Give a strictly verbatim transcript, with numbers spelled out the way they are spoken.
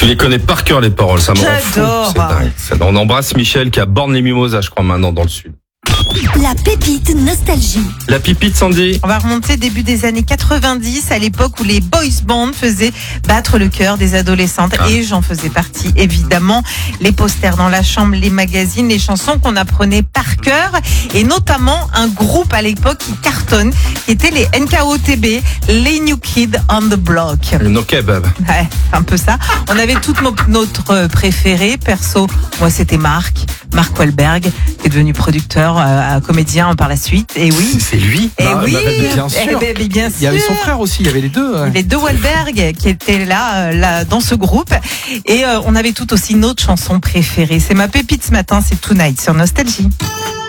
Tu les connais par cœur, les paroles, ça me rend fou. J'adore. C'est dingue. C'est- On embrasse Michel qui a Borne-les-Mimosas, je crois, maintenant dans le sud. La pépite nostalgie. La pipite, Sandy. On va remonter début des années quatre-vingt-dix, à l'époque où les boys bands faisaient battre le cœur des adolescentes. Ah. Et j'en faisais partie, évidemment. Les posters dans la chambre, les magazines, les chansons qu'on apprenait par cœur. Et notamment un groupe à l'époque qui cartonne, qui était les N K O T B, les New Kids on the Block. Le kebab. Ouais, un peu ça. On avait toutes nos, notre préféré. Perso, moi c'était Marc, Marc Wahlberg, qui est devenu producteur, euh, comédien par la suite. Et oui. C'est lui. Et Bah, oui. bah, bah, bien sûr. Eh ben, mais bien sûr. Il y avait son frère aussi, il y avait les deux. ouais. Les deux Wahlberg qui étaient là, euh, là dans ce groupe. Et euh, on avait toutes aussi notre chanson préférée. C'est ma pépite ce matin, c'est Tonight sur Nostalgie.